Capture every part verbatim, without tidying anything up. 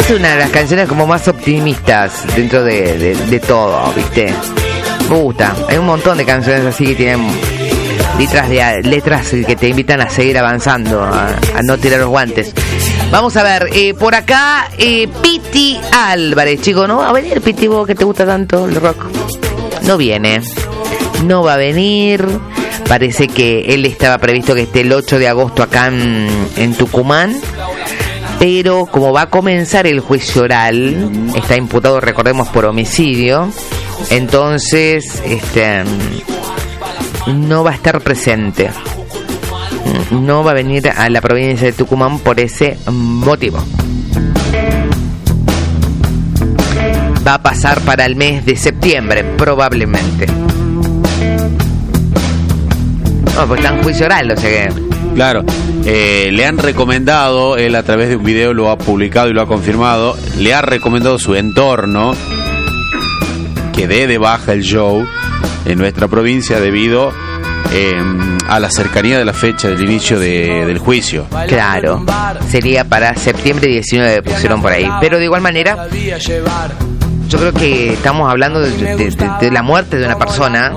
Esta es una de las canciones como más optimistas dentro de, de, de todo, ¿viste? Me gusta. Hay un montón de canciones así que tienen letras, de, letras que te invitan a seguir avanzando, a, a no tirar los guantes. Vamos a ver, eh, por acá, eh, Piti Álvarez, chico, ¿no va a venir Piti, vos que te gusta tanto el rock? No viene, no va a venir. Parece que él estaba previsto que esté el ocho de agosto acá en, en Tucumán, pero como va a comenzar el juicio oral, está imputado, recordemos, por homicidio, entonces este no va a estar presente, no va a venir a la provincia de Tucumán por ese motivo. Va a pasar para el mes de septiembre, probablemente. No, pues está en juicio oral, o sea que... Claro, eh, le han recomendado, él a través de un video lo ha publicado y lo ha confirmado, le ha recomendado su entorno que dé de baja el show en nuestra provincia debido eh, a la cercanía de la fecha del inicio de, del juicio. Claro, sería para septiembre diecinueve, pusieron por ahí, pero de igual manera... Yo creo que estamos hablando de, de, de, de la muerte de una persona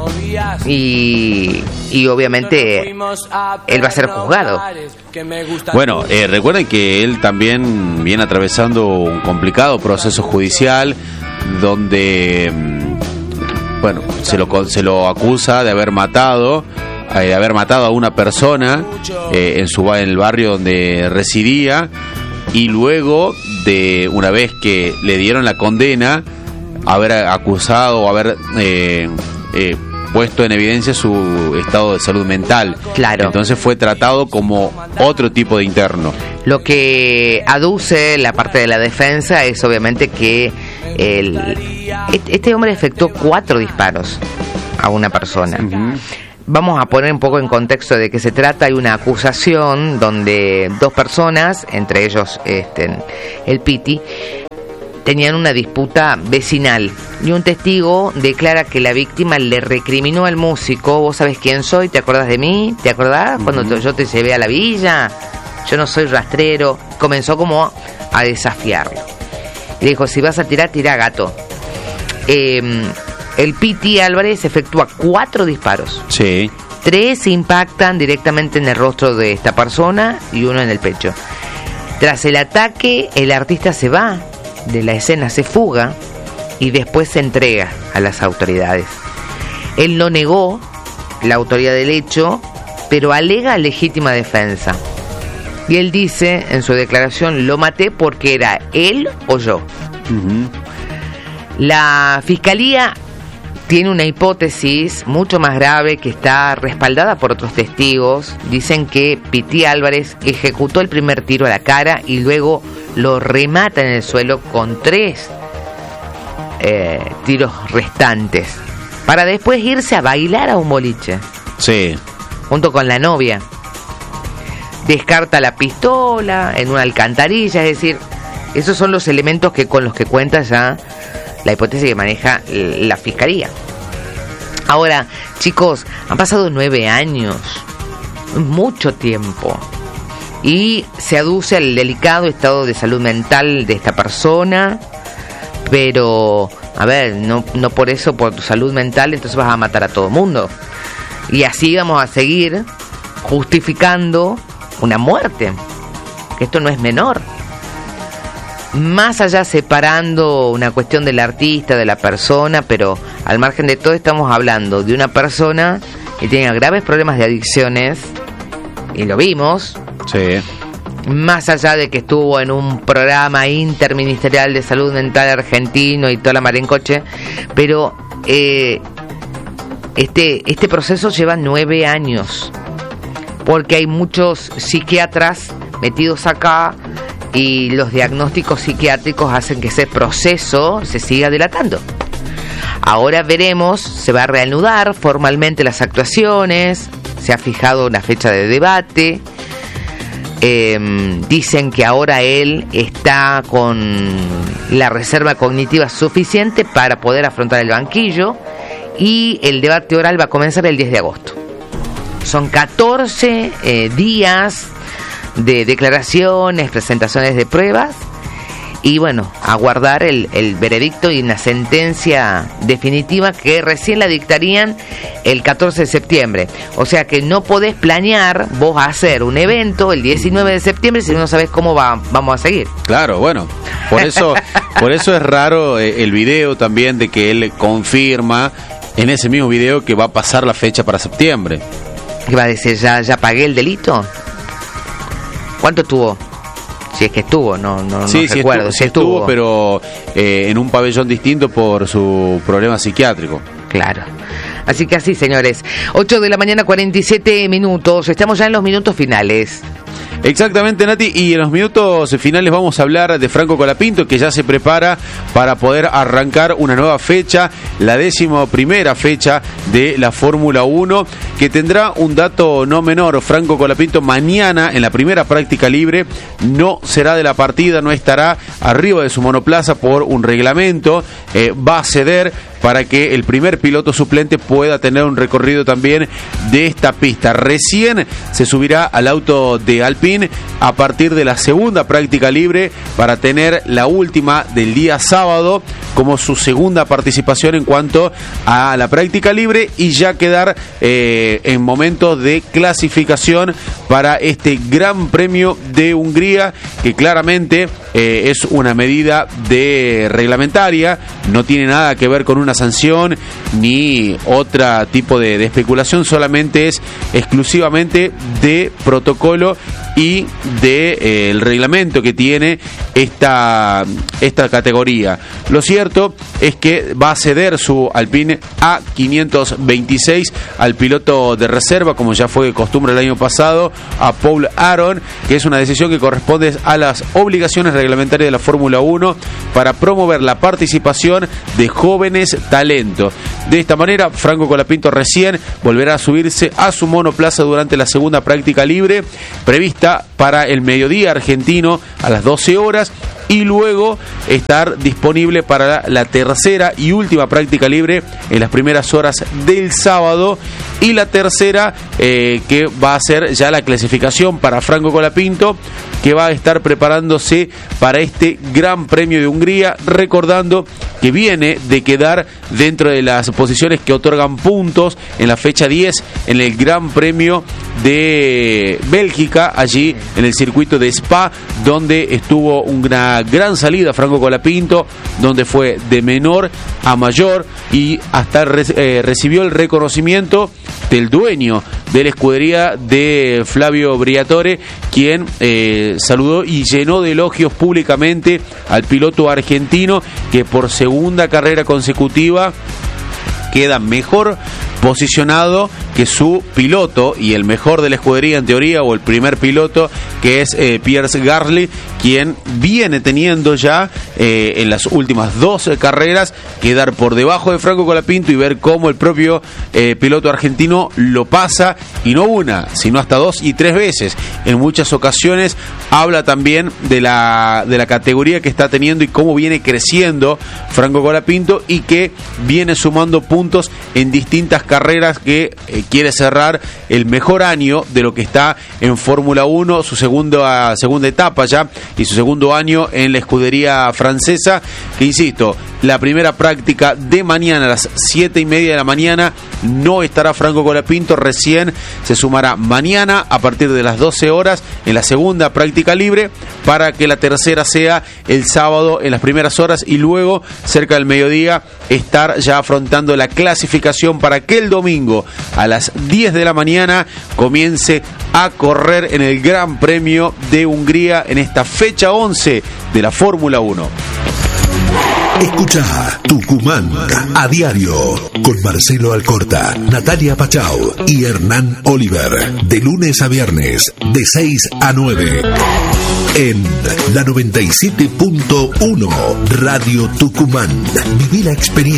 y, y obviamente él va a ser juzgado. Bueno, eh, recuerden que él también viene atravesando un complicado proceso judicial donde, bueno, se lo, se lo acusa de haber matado, eh, de haber matado a una persona eh, en, su, en el barrio donde residía, y luego de una vez que le dieron la condena, haber acusado o haber eh, eh, puesto en evidencia su estado de salud mental. Claro. Entonces fue tratado como otro tipo de interno. Lo que aduce la parte de la defensa es obviamente que el, este hombre efectuó cuatro disparos a una persona. Uh-huh. Vamos a poner un poco en contexto de qué se trata. Hay una acusación donde dos personas, entre ellos este, el Piti, tenían una disputa vecinal y un testigo declara que la víctima le recriminó al músico: vos sabés quién soy, ¿te acordás de mí? ¿Te acordás cuando uh-huh. yo te llevé a la villa? Yo no soy rastrero. Comenzó como a desafiarlo. Le dijo: si vas a tirar, tira, gato. Eh, el Piti Álvarez efectúa cuatro disparos. Sí. Tres impactan directamente en el rostro de esta persona y uno en el pecho. Tras el ataque, el artista se va de la escena, se fuga y después se entrega a las autoridades. Él no negó la autoría del hecho, pero alega legítima defensa. Y él dice en su declaración: lo maté porque era él o yo. Uh-huh. La fiscalía tiene una hipótesis mucho más grave que está respaldada por otros testigos. Dicen que Piti Álvarez ejecutó el primer tiro a la cara y luego lo remata en el suelo con tres eh, tiros restantes para después irse a bailar a un boliche. Sí. Junto con la novia. Descarta la pistola en una alcantarilla, es decir, esos son los elementos que con los que cuenta ya la hipótesis que maneja la fiscalía. Ahora, chicos, han pasado nueve años, mucho tiempo, y se aduce el delicado estado de salud mental de esta persona, pero, a ver, no, no por eso, por tu salud mental, entonces vas a matar a todo el mundo. Y así vamos a seguir justificando una muerte, que esto no es menor. Más allá separando una cuestión del artista, de la persona, pero al margen de todo estamos hablando de una persona que tiene graves problemas de adicciones, y lo vimos. Sí. Más allá de que estuvo en un programa interministerial de salud mental argentino y toda la mar en coche, pero eh, este, este proceso lleva nueve años, porque hay muchos psiquiatras metidos acá, y los diagnósticos psiquiátricos hacen que ese proceso se siga dilatando. Ahora veremos, se va a reanudar formalmente las actuaciones, se ha fijado una fecha de debate, eh, dicen que ahora él está con la reserva cognitiva suficiente para poder afrontar el banquillo, y el debate oral va a comenzar el diez de agosto. Son catorce eh, días de declaraciones, presentaciones de pruebas, y bueno, aguardar el, el veredicto y una sentencia definitiva que recién la dictarían el catorce de septiembre. O sea que no podés planear vos hacer un evento el diecinueve de septiembre si no sabés cómo va, vamos a seguir. Claro, bueno, por eso, por eso es raro el video también de que él confirma en ese mismo video que va a pasar la fecha para septiembre. ¿Qué va a decir? ¿Ya, ya pagué el delito? ¿Cuánto estuvo? Si es que estuvo, no, no, sí, no sí recuerdo. Estuvo, si sí estuvo, estuvo, pero eh, en un pabellón distinto por su problema psiquiátrico. Claro. Así que así, señores. ocho de la mañana, cuarenta y siete minutos. Estamos ya en los minutos finales. Exactamente, Nati, y en los minutos finales vamos a hablar de Franco Colapinto, que ya se prepara para poder arrancar una nueva fecha, la décima primera fecha de la Fórmula uno, que tendrá un dato no menor. Franco Colapinto mañana en la primera práctica libre no será de la partida, no estará arriba de su monoplaza por un reglamento, eh, va a ceder para que el primer piloto suplente pueda tener un recorrido también de esta pista. Recién se subirá al auto de Alpine a partir de la segunda práctica libre para tener la última del día sábado como su segunda participación en cuanto a la práctica libre y ya quedar eh, en momentos de clasificación para este Gran Premio de Hungría, que claramente eh, es una medida de reglamentaria, no tiene nada que ver con una sanción ni otro tipo de, de especulación, solamente es exclusivamente de protocolo y de eh, el reglamento que tiene esta, esta categoría. Lo cierto es que va a ceder su Alpine A quinientos veintiséis al piloto de reserva, como ya fue costumbre el año pasado, a Paul Aron, que es una decisión que corresponde a las obligaciones reglamentarias de la Fórmula uno para promover la participación de jóvenes talentos. De esta manera, Franco Colapinto recién volverá a subirse a su monoplaza durante la segunda práctica libre, prevista para el mediodía argentino a las doce horas, y luego estar disponible para la, la tercera y última práctica libre en las primeras horas del sábado, y la tercera eh, que va a ser ya la clasificación para Franco Colapinto, que va a estar preparándose para este Gran Premio de Hungría, recordando que viene de quedar dentro de las posiciones que otorgan puntos en la fecha diez en el Gran Premio de Bélgica, allí en el circuito de Spa, donde estuvo una gran salida Franco Colapinto, donde fue de menor a mayor y hasta re, eh, recibió el reconocimiento del dueño de la escudería de Flavio Briatore, quien eh, saludó y llenó de elogios públicamente al piloto argentino, que por segunda carrera consecutiva queda mejor posicionado que su piloto y el mejor de la escudería en teoría, o el primer piloto, que es eh, Pierre Gasly, quien viene teniendo ya eh, en las últimas dos carreras quedar por debajo de Franco Colapinto y ver cómo el propio eh, piloto argentino lo pasa, y no una, sino hasta dos y tres veces. En muchas ocasiones habla también de la, de la categoría que está teniendo y cómo viene creciendo Franco Colapinto, y que viene sumando puntos en distintas carreras, que eh, quiere cerrar el mejor año de lo que está en Fórmula uno, su segunda, segunda etapa ya, y su segundo año en la escudería francesa, que insisto, la primera práctica de mañana a las siete y media de la mañana no estará Franco Colapinto, recién se sumará mañana a partir de las doce horas en la segunda práctica libre, para que la tercera sea el sábado en las primeras horas, y luego cerca del mediodía estar ya afrontando la clasificación para que el domingo a las diez de la mañana comience a correr en el Gran Premio de Hungría en esta fecha once de la Fórmula uno. Escucha Tucumán a diario con Marcelo Alcorta, Natalia Pachau y Hernán Oliver, de lunes a viernes de seis a nueve en la noventa y siete punto uno Radio Tucumán. Viví la experiencia.